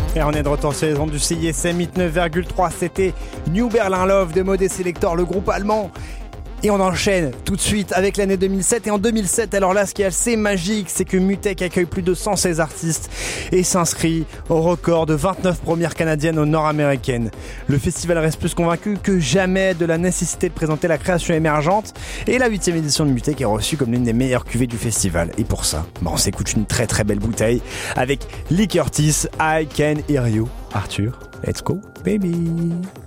Et on est de retour sur les ondes du CISM 89,3. C'était New Berlin Love de Mode Selector, le groupe allemand. Et on enchaîne tout de suite avec l'année 2007. Et en 2007, alors là, ce qui est assez magique, c'est que Mutek accueille plus de 116 artistes et s'inscrit au record de 29 premières canadiennes aux nord-américaines. Le festival reste plus convaincu que jamais de la nécessité de présenter la création émergente. Et la 8e édition de Mutek est reçue comme l'une des meilleures cuvées du festival. Et pour ça, on s'écoute une très très belle bouteille avec Lee Curtis, I Can Hear You. Arthur, let's go, baby.